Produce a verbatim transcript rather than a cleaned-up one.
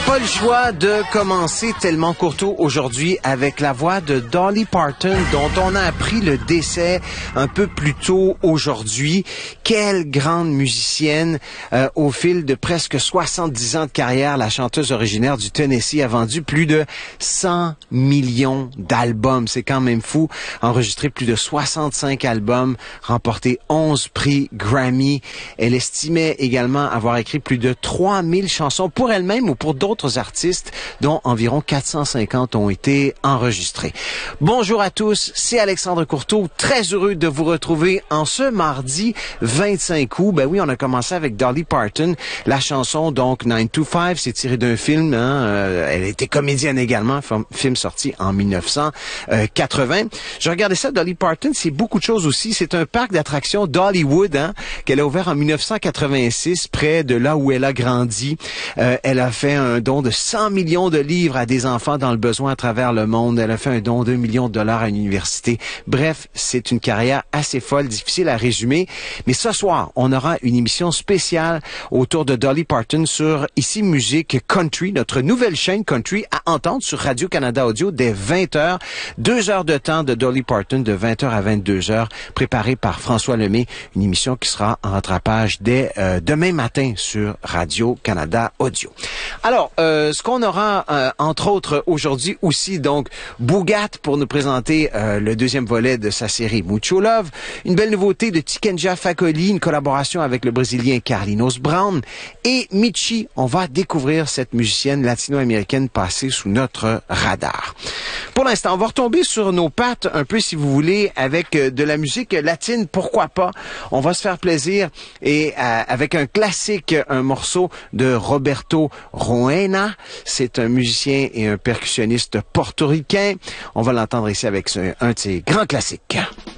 Pas le choix de commencer tellement courto aujourd'hui avec la voix de Dolly Parton, dont on a appris le décès un peu plus tôt aujourd'hui. Quelle grande musicienne! Euh, au fil de presque soixante-dix ans de carrière, la chanteuse originaire du Tennessee a vendu plus de cent millions d'albums. C'est quand même fou. Enregistré plus de soixante-cinq albums, remporté onze prix Grammy. Elle estimait également avoir écrit plus de trois mille chansons pour elle-même ou pour d'autres artistes, dont environ quatre cent cinquante ont été enregistrés. Bonjour à tous, c'est Alexandre Courteau, très heureux de vous retrouver en ce mardi vingt-cinq août. Ben oui, on a commencé avec Dolly Parton, la chanson donc nine to five, c'est tiré d'un film, hein, euh, elle était comédienne également, film sorti en mille neuf cent quatre-vingts. Je regardais ça, Dolly Parton, c'est beaucoup de choses aussi, c'est un parc d'attractions Dollywood, hein, qu'elle a ouvert en mille neuf cent quatre-vingt-six, près de là où elle a grandi. Euh, elle a fait un don de cent millions de livres à des enfants dans le besoin à travers le monde. Elle a fait un don de deux millions de dollars à une université. Bref, c'est une carrière assez folle, difficile à résumer. Mais ce soir, on aura une émission spéciale autour de Dolly Parton sur Ici Musique Country, notre nouvelle chaîne country à entendre sur Radio-Canada Audio dès vingt heures. Deux heures de temps de Dolly Parton de vingt heures à vingt-deux heures, préparée par François Lemay. Une émission qui sera en rattrapage dès euh, demain matin sur Radio-Canada Audio. Alors, euh, ce qu'on aura, euh, entre autres, aujourd'hui aussi, donc, Bougat pour nous présenter euh, le deuxième volet de sa série Mucho Love. Une belle nouveauté de Tikenja Fakoly, une collaboration avec le Brésilien Carlinhos Brown. Et Michi, on va découvrir cette musicienne latino-américaine passée sous notre radar. Pour l'instant, on va retomber sur nos pattes un peu, si vous voulez, avec euh, de la musique latine, pourquoi pas. On va se faire plaisir et euh, avec un classique, un morceau de Roberto Roena. C'est un musicien et un percussionniste portoricain. On va l'entendre ici avec un de ses grands classiques.